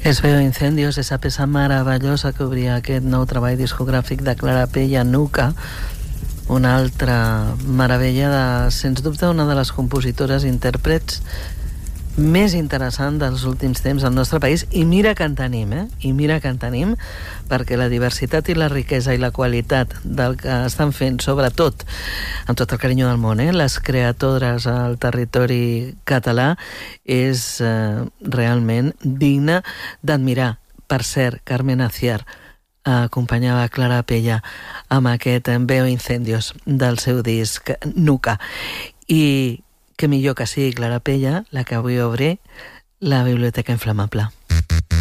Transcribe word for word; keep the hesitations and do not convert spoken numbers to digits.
Es Veo Incendios, esa peça meravellosa que obria aquest nou treball discogràfic de Clara Pella, Nuca, una altra meravella de, sens dubte, una de les compositores i intèrprets més interessant dels últims temps al nostre país, i mira que en tenim, eh? I mira que en tenim, perquè la diversitat i la riquesa i la qualitat del que estan fent, sobretot, amb tot el carinyo del món, eh? Les creadores al territori català, és eh, realment digna d'admirar. Per cert, Carmen Aciar acompanyava Clara Pella amb aquest Veo Incendios del seu disc Nuca. I que millor que sigui Clara Pella la que avui obre la Biblioteca Inflamable.